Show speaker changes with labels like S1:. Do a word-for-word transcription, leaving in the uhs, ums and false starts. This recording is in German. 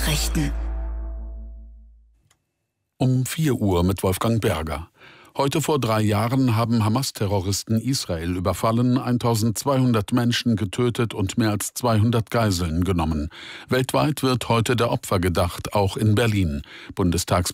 S1: Nachrichten.
S2: Um vier Uhr mit Wolfgang Berger. Heute vor drei Jahren haben Hamas-Terroristen Israel überfallen, eintausendzweihundert Menschen getötet und mehr als zweihundert Geiseln genommen. Weltweit wird heute der Opfer gedacht, auch in Berlin. Bundestags